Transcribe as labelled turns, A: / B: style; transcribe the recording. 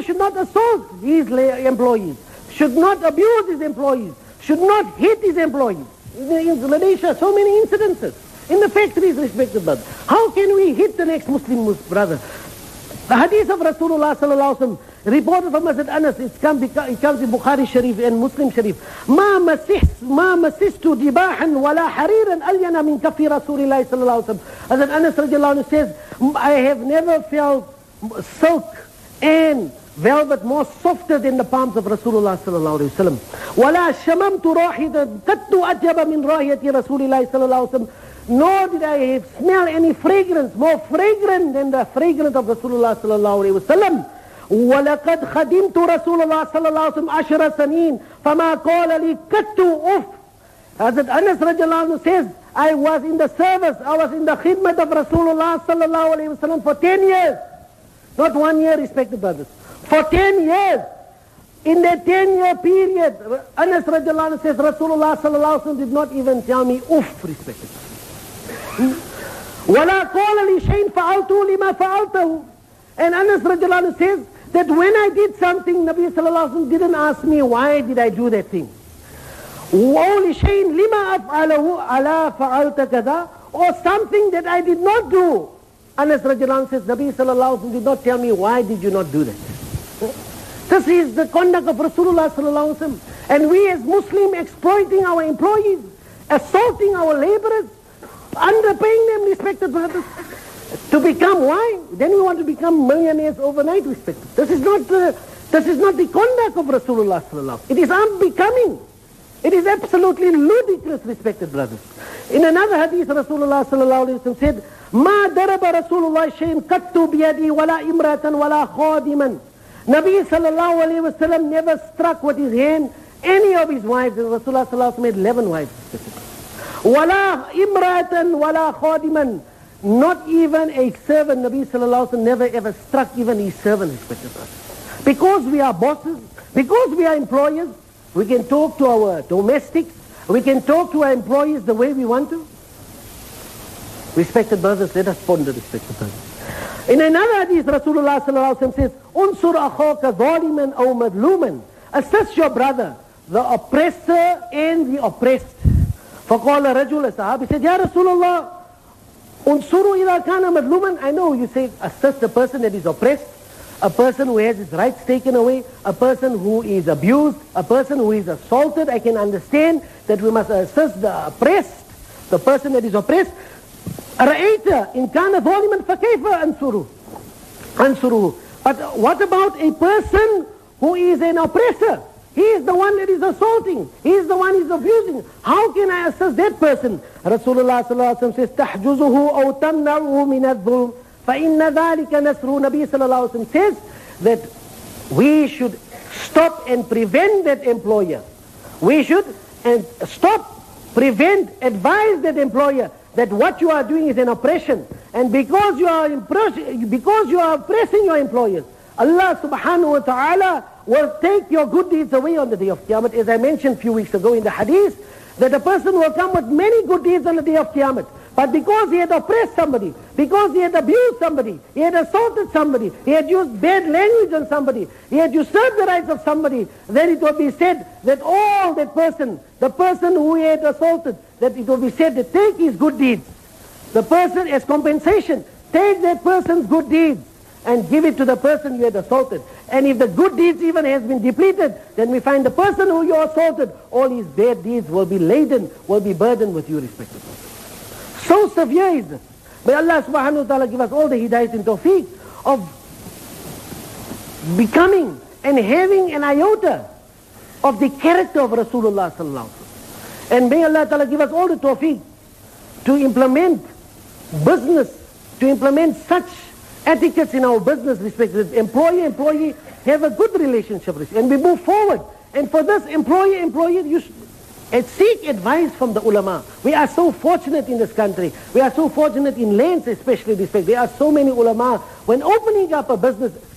A: employer should not assault his employees, should not abuse his employees, should not hit his employees. In Malaysia, so many incidences. In the factories, respected brother. How can we hit the next Muslim brother? The hadith of Rasulullah sallallahu alaihi wasallam, reported from Hazrat Anas, it comes in Bukhari Sharif and Muslim Sharif. ما مسست دباحا ولا حريرا ألين من كف رسول الله صلى الله عليه وسلم. Hazrat Anas radiallahu anhu says, I have never felt silk and velvet more softer than the palms of Rasulullah sallallahu alayhi wa sallam. وَلَا شَمَمْتُ رَاحِةً قَدْتُ أَجَبَ مِنْ رَاحِيَةِ رَسُولِ اللَّهِ صلى الله عليه وسلم. Nor did I smell any fragrance more fragrant than the fragrance of Rasulullah sallallahu alayhi wa sallam. وَلَقَدْ خَدِمْتُ رَسُولَ اللَّهِ صلى الله عليه وسلم 10 سنين فَمَا قَالَ لِي قَدْتُ أُفْ. Hazrat Anas radiallahu anhu says, I was in the service, I was in the khidmat of Rasulullah sallallahu alayhi wa sallam for 10 years. Not 1 year, respected brothers. For 10 years. In that 10-year period, Anas radiallahu anhu says, Rasulullah sallallahu alayhi wa sallam did not even tell me, uff, respected brothers. وَلَا قَالَ لِي شَيْءٍ فَعَلْتُ لِمَا فَعَلْتَهُ. And Anas radiallahu anhu says that when I did something, Nabi sallallahu alayhi wa sallam didn't ask me, why did I do that thing? وَأَوْلِ شَيْءٍ لِمَا أَفْعَلَهُ أَلَا فَعَلْتَ كَذَا. Or something that I did not do. Anas radiallahu anhu says, Nabi sallallahu alayhi wa sallam did not tell me, why did you not do that? This is the conduct of Rasulullah sallallahu alayhi wa sallam. And we as Muslims exploiting our employees, assaulting our laborers, underpaying them, respected brothers, to become why? Then we want to become millionaires overnight, respected. This is not the conduct of Rasulullah sallallahu alayhi wa sallam. It is unbecoming. It is absolutely ludicrous, respected brothers. In another hadith, Rasulullah sallallahu alayhi wa sallam said, ما ضرب رسول الله شيء قط بيدي ولا إمرة ولا خادما. Nabi sallallahu alayhi wa sallam never struck with his hand any of his wives. And Rasulullah sallallahu alayhi wa sallam had 11 wives. ولا إمرة ولا خادما. Not even a servant. Nabi sallallahu alayhi wa sallam never ever struck even his servant, respected brothers. Because we are bosses, because we are employers, we can talk to our domestics, we can talk to our employees the way we want to. Respected brothers, let us ponder, respected brothers. In another hadith, Rasulullah sallallahu alayhi wa sallam says, Unsur akhaka zaliman aw madluman. Assist your brother, the oppressor and the oppressed. فقال رجل, Sahabi said, Ya Rasulullah, Unsuru idha kana madluman. I know you say assist the person that is oppressed, a person who has his rights taken away, a person who is abused, a person who is assaulted. I can understand that we must assist the oppressed, the person that is oppressed. رأيت إن كان ظالما فكيف أنصره. But what about a person who is an oppressor? He is the one that is assaulting. He is the one who is abusing. How can I assist that person? Rasulullah sallallahu alaihi wasallam says, تحجزه أو تمنعه من الظلم فإن ذلك نصره. Nabi sallallahu alaihi wasallam says that we should stop and prevent that employer. We should stop, prevent, advise that employer that what you are doing is an oppression. And because you are oppressing your employers, Allah subhanahu wa ta'ala will take your good deeds away on the day of Qiyamah. As I mentioned a few weeks ago in the hadith, that a person will come with many good deeds on the day of Qiyamah. But because he had oppressed somebody, because he had abused somebody, he had assaulted somebody, he had used bad language on somebody, he had usurped the rights of somebody, then it will be said that all that person, the person who he had assaulted, that it will be said that take his good deeds. The person as compensation, take that person's good deeds and give it to the person you had assaulted. And if the good deeds even has been depleted, then we find the person who you assaulted, all his bad deeds will be laden, will be burdened with you, respected. So severe is this. May Allah subhanahu wa ta'ala give us all the hidayat and tawfiq of becoming and having an iota of the character of Rasulullah sallallahu alaihi wasallam. And may Allah ta'ala give us all the tawfiq to implement business, to implement such etiquettes in our business, respected. Employee, have a good relationship, and we move forward. And for this employee, you should seek advice from the ulama. We are so fortunate in this country. We are so fortunate in lands, especially respect. There are so many ulama. When opening up a business,